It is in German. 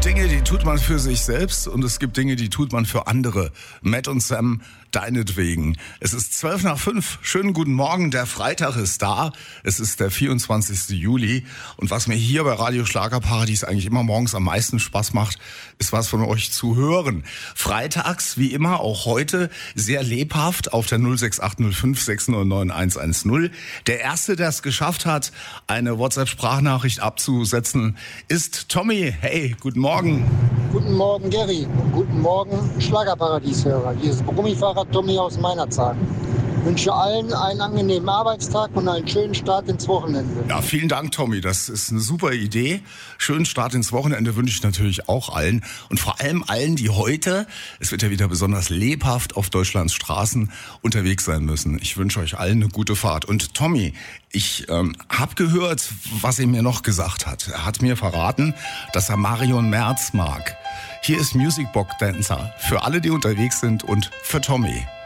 Dinge, die tut man für sich selbst und es gibt Dinge, die tut man für andere. Matt und Sam, deinetwegen. Es ist 5:12. Schönen guten Morgen. Der Freitag ist da. Es ist der 24. Juli. Und was mir hier bei Radio Schlagerparadies eigentlich immer morgens am meisten Spaß macht, ist was von euch zu hören. Freitags, wie immer, auch heute, sehr lebhaft auf der 06805 609 110. Der Erste, der es geschafft hat, eine WhatsApp-Sprachnachricht abzusetzen, ist Tommy. Hey, guten Morgen. Guten Morgen, Gary. Und guten Morgen, Schlagerparadies-Hörer. Hier ist Brummifahrer Tommy aus Meinerzhagen. Ich wünsche allen einen angenehmen Arbeitstag und einen schönen Start ins Wochenende. Ja, vielen Dank, Tommy. Das ist eine super Idee. Schönen Start ins Wochenende wünsche ich natürlich auch allen. Und vor allem allen, die heute, es wird ja wieder besonders lebhaft auf Deutschlands Straßen unterwegs sein müssen. Ich wünsche euch allen eine gute Fahrt. Und Tommy, ich habe gehört, was er mir noch gesagt hat. Er hat mir verraten, dass er Marion Merz mag. Hier ist Music Box Dancer für alle, die unterwegs sind und für Tommy.